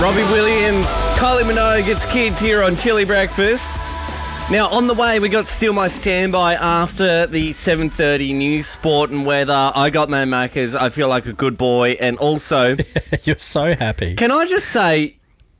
Robbie Williams, Kylie Minogue, it's Kids here on Chili Breakfast. Now, on the way, we got Steal My Standby after the 7:30 news, sport and weather. I got no makers. I feel like a good boy. And also... You're so happy. Can I just say...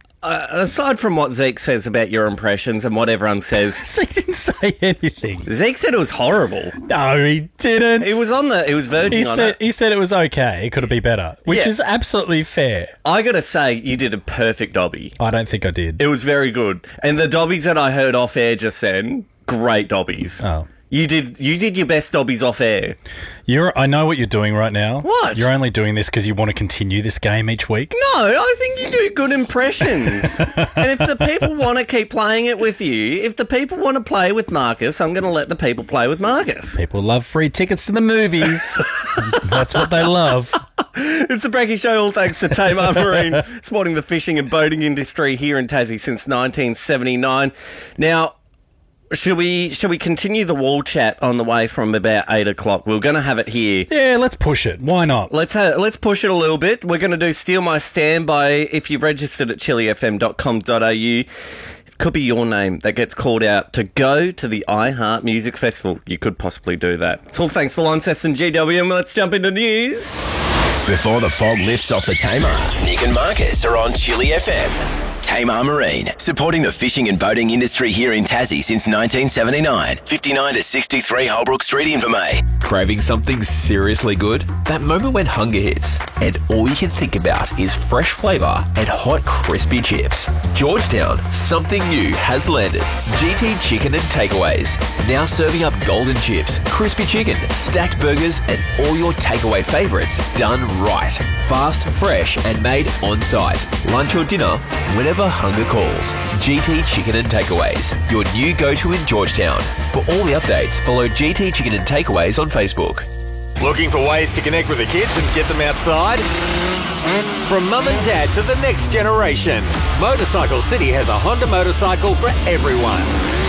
aside from what Zeke says about your impressions and what everyone says... Zeke didn't say anything. Zeke said it was horrible. No, he didn't. He was verging on it. He said it was okay. It could have been better, which is absolutely fair. I got to say, you did a perfect dobby. I don't think I did. It was very good. And the dobbies that I heard off air just then, great dobbies. Oh. You did your best dobbies off air. I know what you're doing right now. What? You're only doing this because you want to continue this game each week? No, I think you do good impressions. And if the people want to keep playing it with you, if the people want to play with Marcus, I'm going to let the people play with Marcus. People love free tickets to the movies. That's what they love. It's the Brekkie Show, all thanks to Tamar Marine, supporting the fishing and boating industry here in Tassie since 1979. Now... Shall we continue the wall chat on the way from about 8 o'clock? We're going to have it here. Yeah, let's push it. Why not? Let's push it a little bit. We're going to do Steal My Standby. If you've registered at chilifm.com.au, it could be your name that gets called out to go to the iHeart Music Festival. You could possibly do that. It's all thanks to Launceston GWM. Let's jump into news. Before the fog lifts off the Tamar, Nick and Marcus are on Chili FM. Tamar Marine, supporting the fishing and boating industry here in Tassie since 1979. 59 to 63 Holbrook Street, Invermay. Craving something seriously good? That moment when hunger hits and all you can think about is fresh flavour and hot crispy chips. Georgetown, something new has landed. GT Chicken and Takeaways. Now serving up golden chips, crispy chicken, stacked burgers and all your takeaway favourites done right. Fast, fresh and made on site. Lunch or dinner, whenever hunger calls. GT Chicken and Takeaways, your new go-to in Georgetown. For all the updates, follow GT Chicken and Takeaways on Facebook. Looking for ways to connect with the kids and get them outside? From mum and dad to the next generation, Motorcycle City has a Honda motorcycle for everyone.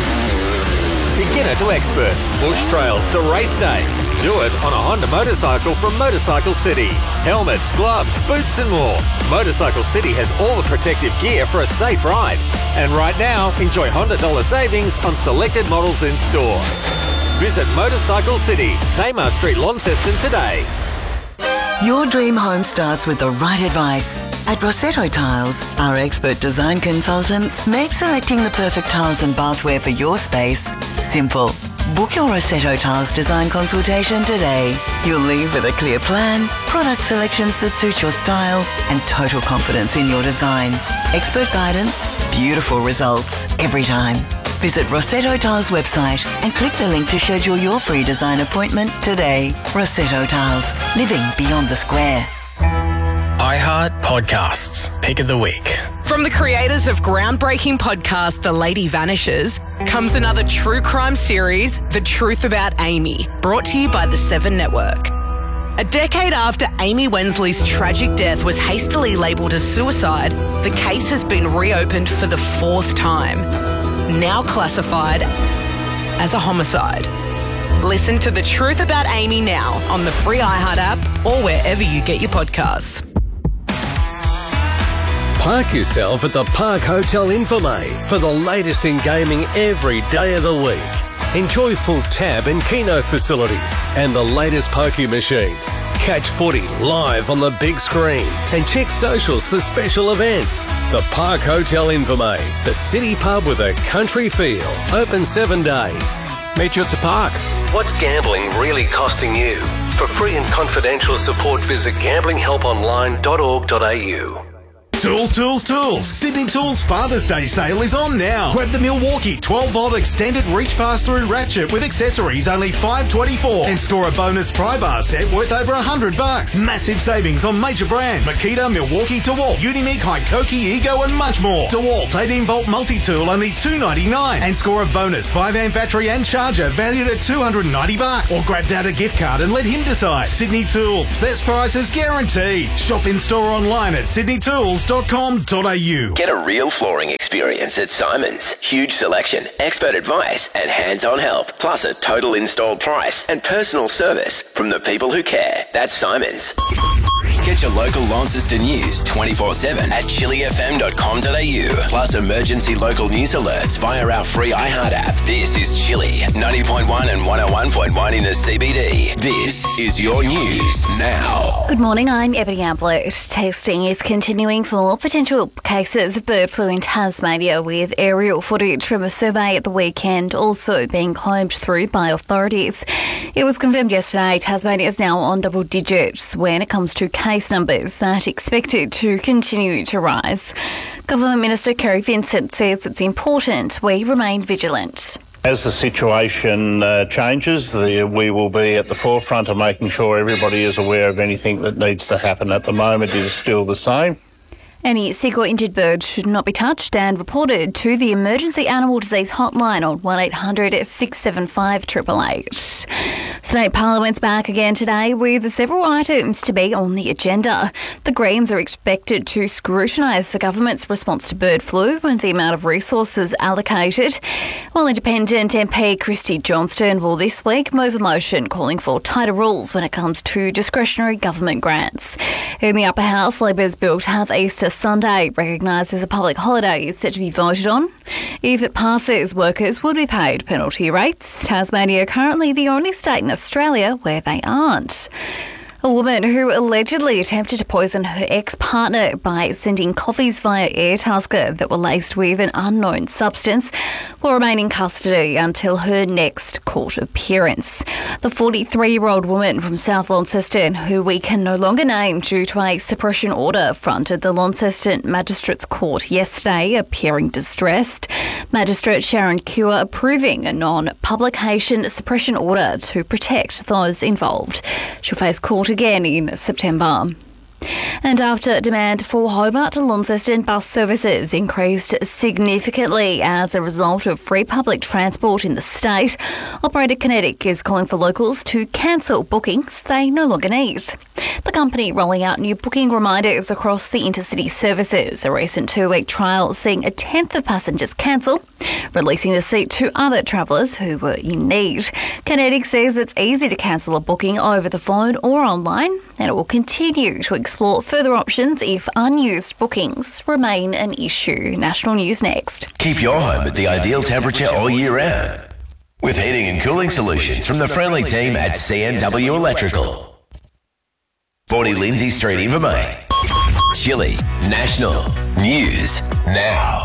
Beginner to expert, bush trails to race day. Do it on a Honda motorcycle from Motorcycle City. Helmets, gloves, boots and more. Motorcycle City has all the protective gear for a safe ride. And right now, enjoy Honda dollar savings on selected models in store. Visit Motorcycle City, Tamar Street, Launceston today. Your dream home starts with the right advice. At Rossetto Tiles, our expert design consultants make selecting the perfect tiles and bathware for your space simple. Book your Rossetto Tiles design consultation today. You'll leave with a clear plan, product selections that suit your style, and total confidence in your design. Expert guidance, beautiful results every time. Visit Rossetto Tiles website and click the link to schedule your free design appointment today. Rossetto Tiles, living beyond the square. iHeart Podcasts, Pick of the Week. From the creators of groundbreaking podcast The Lady Vanishes comes another true crime series, The Truth About Amy, brought to you by the Seven Network. A decade after Amy Wensley's tragic death was hastily labelled as suicide, the case has been reopened for the fourth time, now classified as a homicide. Listen to The Truth About Amy now on the free iHeart app or wherever you get your podcasts. Park yourself at the Park Hotel Invermay for the latest in gaming every day of the week. Enjoy full tab and keno facilities and the latest pokie machines. Catch footy live on the big screen and check socials for special events. The Park Hotel Invermay, the city pub with a country feel. Open 7 days. Meet you at the park. What's gambling really costing you? For free and confidential support, visit gamblinghelponline.org.au. Tools, tools, tools. Sydney Tools Father's Day sale is on now. Grab the Milwaukee 12-volt extended reach pass-through ratchet with accessories only $5.24 and score a bonus pry bar set worth over $100. Massive savings on major brands. Makita, Milwaukee, DeWalt, Unimig, Hikoki, Ego and much more. DeWalt 18-volt multi-tool only $2.99 and score a bonus 5-amp battery and charger valued at $290. Or grab Dad a gift card and let him decide. Sydney Tools. Best prices guaranteed. Shop in-store online at sydneytools.com.au. Get a real flooring experience at Simon's. Huge selection, expert advice and hands-on help. Plus a total installed price and personal service from the people who care. That's Simon's. Get your local Launceston news 24/7 at chilifm.com.au. Plus emergency local news alerts via our free iHeart app. This is Chili, 90.1 and 101.1 in the CBD. This is your news now. Good morning, I'm Ebony Ablett. Testing is continuing for potential cases of bird flu in Tasmania, with aerial footage from a survey at the weekend also being combed through by authorities. It was confirmed yesterday Tasmania is now on double digits when it comes to case numbers that are expected to continue to rise. Government Minister Kerry Vincent says it's important we remain vigilant. As the situation changes, we will be at the forefront of making sure everybody is aware of anything that needs to happen. At the moment, it is still the same. Any sick or injured bird should not be touched and reported to the Emergency Animal Disease Hotline on 1800 675 888. State Parliament's back again today with several items to be on the agenda. The Greens are expected to scrutinise the government's response to bird flu and the amount of resources allocated, while Independent MP Christy Johnston will this week move a motion calling for tighter rules when it comes to discretionary government grants. In the Upper House, Labor's bill to have Easter Sunday recognised as a public holiday is set to be voted on. If it passes, workers would be paid penalty rates. Tasmania currently the only state in Australia where they aren't. A woman who allegedly attempted to poison her ex-partner by sending coffees via Airtasker that were laced with an unknown substance will remain in custody until her next court appearance. The 43-year-old woman from South Launceston, who we can no longer name due to a suppression order, fronted the Launceston Magistrates Court yesterday, appearing distressed. Magistrate Sharon Cure approving a non-publication suppression order to protect those involved. She'll face court again in September. And after demand for Hobart to Launceston bus services increased significantly as a result of free public transport in the state, operator Kinetic is calling for locals to cancel bookings they no longer need. The company rolling out new booking reminders across the intercity services. A recent 2-week trial seeing a tenth of passengers cancel, releasing the seat to other travellers who were in need. Kinetic says it's easy to cancel a booking over the phone or online, and it will continue to explore further options if unused bookings remain an issue. National News next. Keep your home at the ideal temperature all year round with heating and cooling solutions from the friendly team at CNW Electrical. 40 Lindsay Street, Invermain. Chili National News now.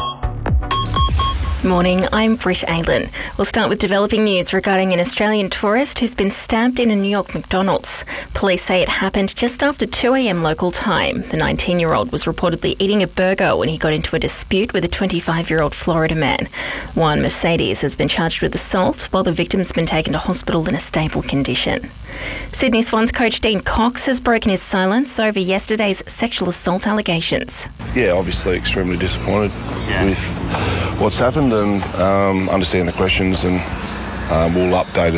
Morning, I'm Britt Aylen. We'll start with developing news regarding an Australian tourist who's been stabbed in a New York McDonald's. Police say it happened just after 2 a.m. local time. The 19-year-old was reportedly eating a burger when he got into a dispute with a 25-year-old Florida man. Juan Mercedes has been charged with assault, while the victim's been taken to hospital in a stable condition. Sydney Swans coach Dean Cox has broken his silence over yesterday's sexual assault allegations. Yeah, obviously extremely disappointed with what's happened, and understand the questions, and we'll update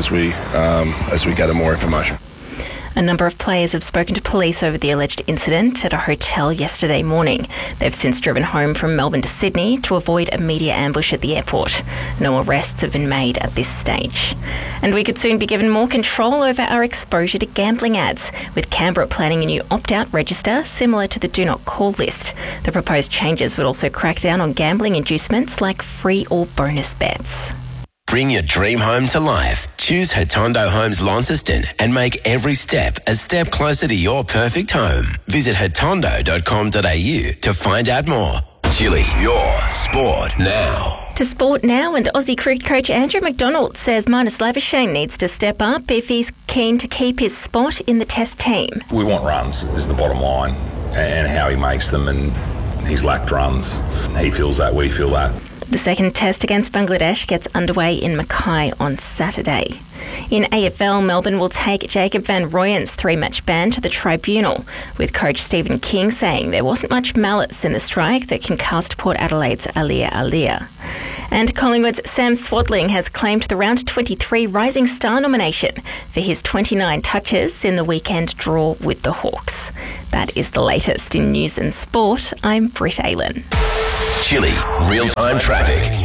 as we gather more information. A number of players have spoken to police over the alleged incident at a hotel yesterday morning. They've since driven home from Melbourne to Sydney to avoid a media ambush at the airport. No arrests have been made at this stage. And we could soon be given more control over our exposure to gambling ads, with Canberra planning a new opt-out register similar to the Do Not Call list. The proposed changes would also crack down on gambling inducements like free or bonus bets. Bring your dream home to life. Choose Hatondo Homes Launceston and make every step a step closer to your perfect home. Visit hatondo.com.au to find out more. Chili, your sport now. To sport now, and Aussie cricket coach Andrew McDonald says Marnus Labuschagne needs to step up if he's keen to keep his spot in the Test team. We want runs is the bottom line, and how he makes them, and he's lacked runs. He feels that, we feel that. The second test against Bangladesh gets underway in Mackay on Saturday. In AFL, Melbourne will take Jacob van Rooyen's 3-match ban to the tribunal, with coach Stephen King saying there wasn't much malice in the strike that can cast Port Adelaide's Alia Alia. And Collingwood's Sam Swadling has claimed the Round 23 Rising Star nomination for his 29 touches in the weekend draw with the Hawks. That is the latest in news and sport. I'm Britt Aylen. Chili, real-time traffic.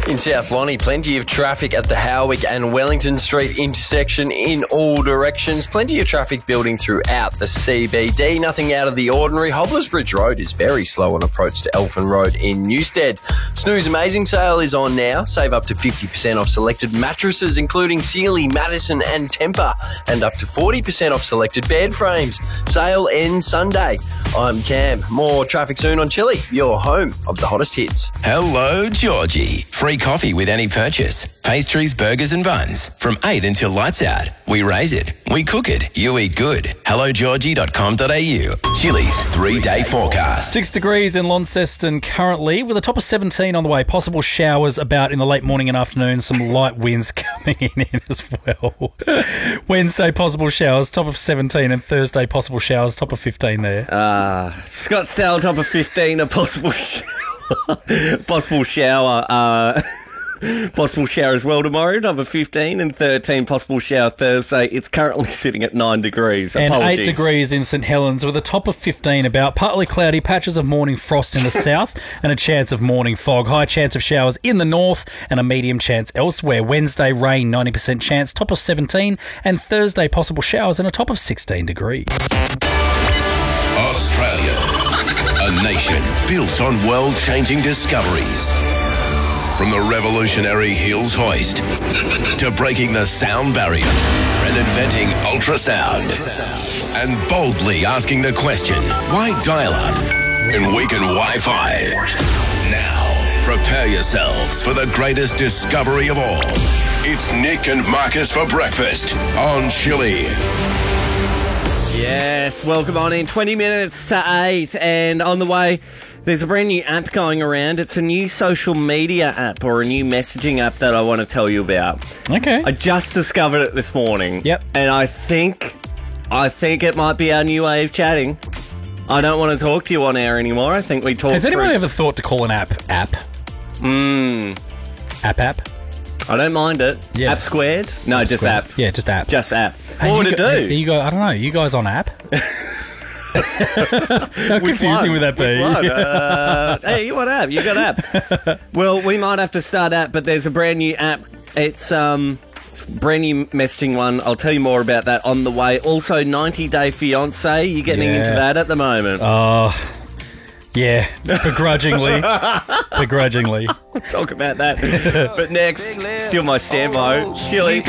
In South Lonnie, plenty of traffic at the Howick and Wellington Street intersection in all directions. Plenty of traffic building throughout the CBD. Nothing out of the ordinary. Hobblers Bridge Road is very slow on approach to Elfin Road in Newstead. Snooze Amazing Sale is on now. Save up to 50% off selected mattresses, including Sealy, Madison and Tempur, and up to 40% off selected bed frames. Sale ends Sunday. I'm Cam. More traffic soon on Chili, your home of the hottest hits. Hello, Georgie. Free coffee with any purchase. Pastries, burgers and buns. From 8 until lights out. We raise it. We cook it. You eat good. HelloGeorgie.com.au. Chili's 3-day forecast. 6 degrees in Launceston currently, with a top of 17 on the way. Possible showers about in the late morning and afternoon. Some light winds coming in as well. Wednesday, possible showers, top of 17, and Thursday, possible showers, top of 15 there. Scottsdale, top of 15, a possible possible shower. Possible shower as well tomorrow, top of 15, and 13 possible shower Thursday. It's currently sitting at 9 degrees. And Apologies. 8 degrees in St Helens with a top of 15 about. Partly cloudy, patches of morning frost in the south and a chance of morning fog. High chance of showers in the north and a medium chance elsewhere. Wednesday, rain, 90% chance, top of 17, and Thursday, possible showers and a top of 16 degrees. Australia, a nation built on world-changing discoveries. From the revolutionary Hills hoist to breaking the sound barrier and inventing ultrasound and boldly asking the question, why dial-up and weaken Wi-Fi? Now, prepare yourselves for the greatest discovery of all. It's Nick and Marcus for breakfast on Chili. Yes, welcome on in. 20 minutes to 8, and on the way, there's a brand new app going around. It's a new social media app or a new messaging app that I want to tell you about. Okay. I just discovered it this morning. Yep. And I think it might be our new way of chatting. I don't want to talk to you on air anymore. I think we talk. Has anyone ever thought to call an app? App? App? I don't mind it. Yeah. App squared? No, App just squared. app. Yeah, just app. Just app. Hey, What would you it go- do? hey, you guys, I don't know. You guys on app? How confusing would that be? Hey, you want app? You got app. Well, we might have to start app, but there's a brand new app. It's a brand new messaging one. I'll tell you more about that on the way. Also, 90-Day Fiancé. You're getting into that at the moment. Oh, yeah. Begrudgingly. Begrudgingly. We'll talk about that. But next, still my standby. Chili.